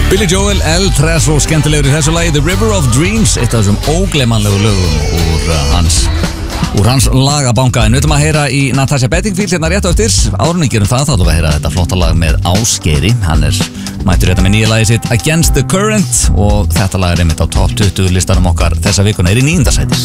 Billy Joel, El Tres og skemmtilegur í þessu lagi The River of Dreams, eitt af þessum ógleymanlegu lögum úr hans lagabanka. En við ætlum að heyra í Natasha Bedingfield hérna rétt á eftir. Árunni gerum það, þá ætlum við að heyra þetta flotta lag með Ásgeiri. Hann mættur hérna með nýja lagi sitt Against the Current og þetta lag einmitt á top 20 listanum okkar þessa vikuna í 9. sæti.